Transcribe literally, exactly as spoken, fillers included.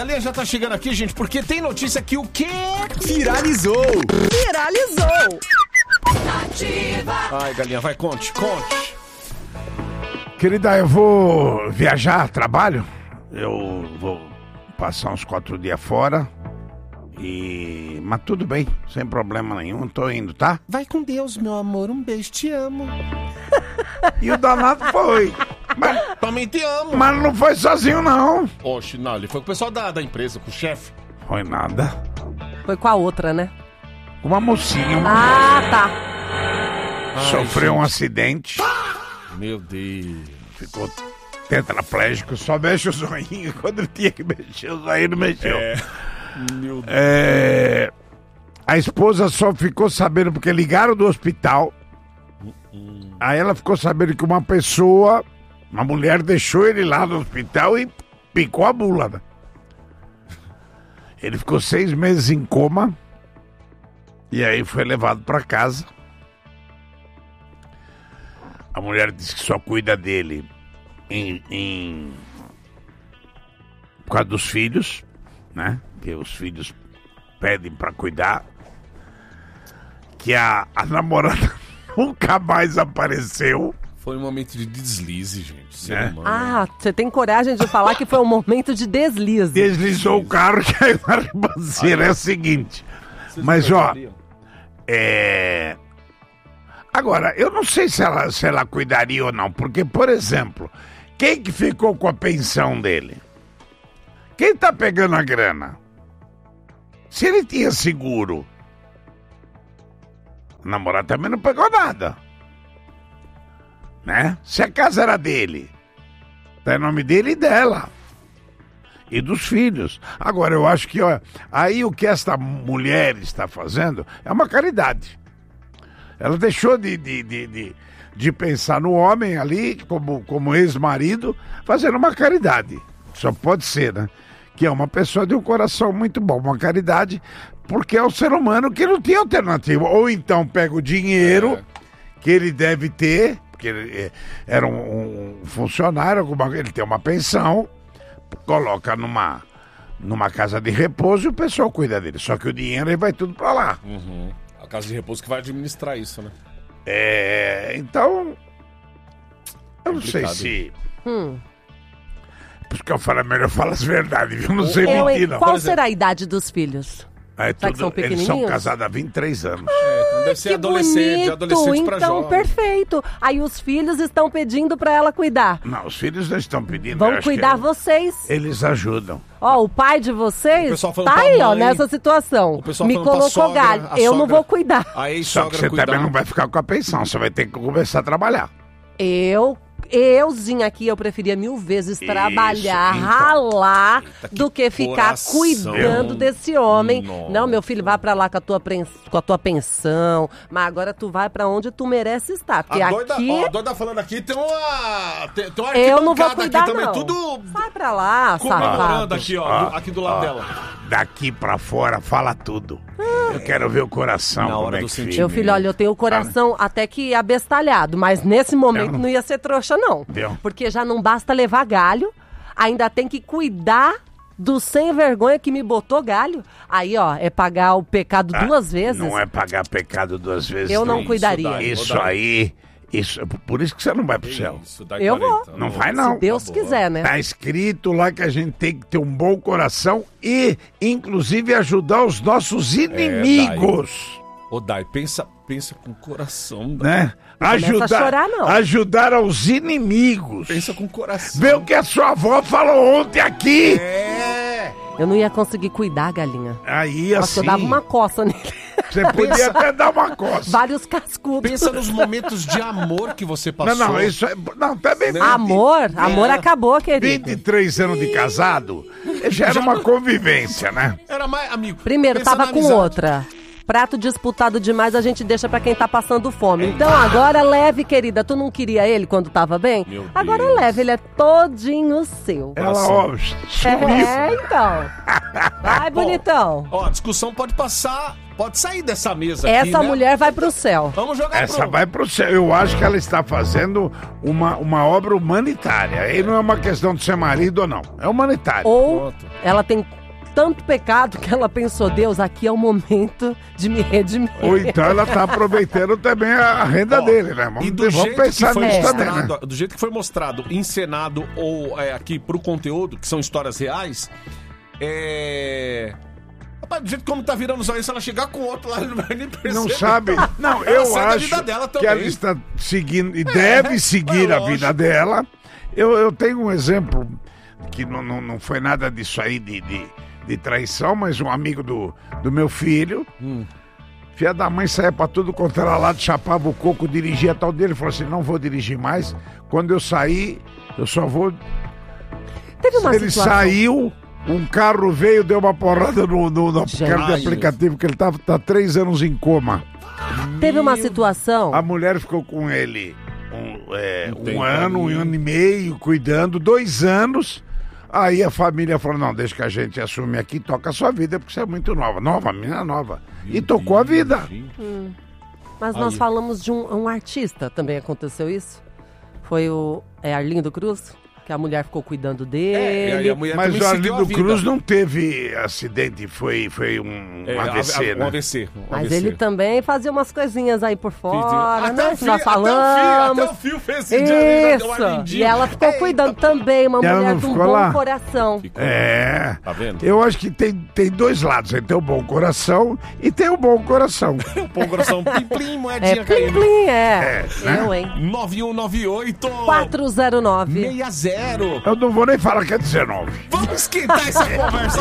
Galinha já tá chegando aqui, gente, porque tem notícia que o quê? Viralizou! Viralizou! Ativa! Ai, Galinha, vai, conte, conte. Querida, eu vou viajar, trabalho. Eu vou passar uns quatro dias fora. E... Mas tudo bem, sem problema nenhum, tô indo, tá? Vai com Deus, meu amor, um beijo, te amo. E o danado foi. Mas, Também te amo. mas não foi sozinho, não. Oxe, não, ele foi com o pessoal da, da empresa, com o chefe. Foi nada. Foi com a outra, né? Uma mocinha, uma Ah, tá. Ai, sofreu um gente. acidente, Meu Deus. ficou tetraplégico, só mexe o zoinho. Quando ele tinha que mexer o zoinho, não mexeu. É. Meu Deus. É, a esposa só ficou sabendo porque ligaram do hospital. Aí ela ficou sabendo que uma pessoa, uma mulher, deixou ele lá no hospital e picou a bula, né? Ele ficou seis meses em coma. E aí foi levado para casa. A mulher disse que só cuida dele em, em... por causa dos filhos, né? Que os filhos pedem pra cuidar. Que a, a namorada nunca mais apareceu. Foi um momento de deslize, gente. Ser É. humano. Ah, você tem coragem de falar que foi um momento de deslize. Deslizou o carro e caiu na ribanceira. É o seguinte. Vocês Mas não ó, perdoariam? é... Agora, eu não sei se ela, se ela cuidaria ou não. Porque, por exemplo, quem que ficou com a pensão dele? Quem tá pegando a grana? Se ele tinha seguro, o namorado também não pegou nada. Né? Se a casa era dele, tá em nome dele e dela. E dos filhos. Agora, eu acho que, ó, aí o que esta mulher está fazendo é uma caridade. Ela deixou de, de, de, de, de pensar no homem ali, como, como ex-marido, fazendo uma caridade. Só pode ser, né? Que é uma pessoa de um coração muito bom, uma caridade, porque é um ser humano que não tem alternativa. Ou então pega o dinheiro É. que ele deve ter, porque ele é, era um, um funcionário, alguma, ele tem uma pensão, coloca numa, numa casa de repouso e o pessoal cuida dele. Só que o dinheiro ele vai tudo pra lá. Uhum. A casa de repouso que vai administrar isso, né? É, então, eu não sei Complicado. se... Hum. Por isso que eu falo, é melhor falar as verdades, viu? Não sei Eu, mentir, hein? não. Qual Por exemplo- será a idade dos filhos? É Será que são tudo, eles são pequenininhos? casados há vinte e três anos. É, então deve ser Que adolescente, de bonito! adolescente pra Então, jovem. perfeito. Aí os filhos estão pedindo pra ela cuidar. Não, os filhos não estão pedindo. eu Vão acho cuidar que vocês. eles ajudam. Ó, o pai de O vocês pessoal falando tá pra aí, ó, mãe, nessa situação. o pessoal Me falando pra colocou sogra, galho. a Eu não sogra- vou cuidar. A Só que ex-sogra você cuidar. também não vai ficar com a pensão, você vai ter que começar a trabalhar. Eu, euzinha aqui, eu preferia mil vezes trabalhar, então. ralar, Eita, que do que ficar coração. cuidando desse homem. Nossa. Não, meu filho, vai pra lá com a, tua prens- com a tua pensão, mas agora tu vai pra onde tu merece estar. Porque A doida, aqui ó, a doida falando aqui tem uma. Tem, tem uma eu não vou arquibancada cuidar, aqui também. não. Tudo Sai pra lá, comemorando safado. aqui, ó, do- aqui do lado dela. Daqui pra fora, fala tudo. Eu quero ver o coração. Na hora como é do que sentimento. Meu filho, olha, eu tenho o coração até que abestalhado, mas nesse momento Eu não- não ia ser trouxa, não. Deu. Porque já não basta levar galho, ainda tem que cuidar do sem vergonha que me botou galho. Aí, ó, é pagar o pecado Ah, duas vezes. Não é pagar pecado duas vezes. Eu não Isso, cuidaria. Dai, Isso ô, Dai. aí, isso, por isso que você não vai pro céu. Isso, dá Eu quarenta. vou. Não vai não. Se Deus Tá boa. quiser, né? Tá escrito lá que a gente tem que ter um bom coração e, inclusive, ajudar os nossos inimigos, Ô, Dai, pensa, pensa com o coração. Dai. né? começa a Ajudar, chorar, não. ajudar aos inimigos. Pensa com o coração. Vê o que a sua avó falou ontem aqui. É. Eu não ia conseguir cuidar, galinha. Aí, Nossa, assim, eu dava uma coça nele. você podia até dar uma coça. Vários cascudos. Pensa nos momentos de amor que você passou. Não, não, isso é... Não, também... Amor, amor É. acabou, querido. vinte e três anos de casado, já era uma convivência, né? Era mais, amigo. Primeiro, pensa tava na com amizade. outra. Prato disputado demais a gente deixa pra quem tá passando fome. Então agora leve, querida. Tu não queria ele quando tava bem? Meu Agora Deus. leve, ele é todinho seu. Ela, ó, sumiu. É, então. Vai, bonitão. Ó, a discussão pode passar pode sair dessa mesa Essa aqui, né? mulher vai pro céu. Vamos jogar Essa pro... vai pro céu. Eu acho que ela está fazendo uma, uma obra humanitária. Aí não é uma questão de ser marido ou não. É humanitário. Ou Pronto. ela tem tanto pecado que ela pensou, Deus, aqui é o momento de me redimir. Ou então ela tá aproveitando também a a renda Ó, dele, né? Vamos, E do vamos jeito, que pensar foi nisso também, mostrado, né? do jeito que foi mostrado, encenado ou é, aqui pro conteúdo, que são histórias reais, é... Rapaz, do jeito como tá virando os olhos, se ela chegar com outro lá, ele não vai nem perceber. Não sabe. Não, Ela eu sai da acho vida dela que também. ela está seguindo e deve seguir é a vida lógico. dela. Eu, eu tenho um exemplo que não, não, não foi nada disso aí de, de, de traição, mas um amigo do, do meu filho. Hum. Filha da mãe saía pra tudo quanto era lado, chapava o coco, dirigia tal dele. Ele falou assim: não vou dirigir mais. Quando eu sair, eu só vou. Teve uma Ele situação... saiu, um carro veio, deu uma porrada no, no, no Gente. carro de aplicativo, que ele tava tá três anos em coma. Teve uma situação... A mulher ficou com ele um, é, Um um tempo ano, um ali. ano e meio, cuidando, dois anos. Aí a família falou: não, deixa que a gente assume aqui, toca a sua vida, porque você é muito nova. Nova, menina nova. E tocou a vida. Mas nós Aí. falamos de um, um artista, também aconteceu isso? Foi o é Arlindo Cruz, que a mulher ficou cuidando dele. É, e aí a mulher Mas também o seguiu a Arlindo vida. Cruz não teve acidente, foi, foi um, É, um A V C, a- a- né? Um A V C. um Mas A V C. ele também fazia umas coisinhas aí por fora, Até né? o fio, Nós até o fio, falamos. até o fio fez esse dia ali, né? Deu uma Isso! lindinha. E ela ficou Eita, cuidando também, uma E ela mulher não de um ficou bom lá? coração. Ficou. É. Tá vendo? Eu acho que tem, tem dois lados. Tem o bom coração e tem o bom coração. Pô, coração, plim, plim, É moedinha plim caindo. plim, é. É, né? Eu, hein? nove um nove oito quatro zero nove. seis zero. Eu não vou nem falar que é dezenove. Vamos esquentar essa conversa.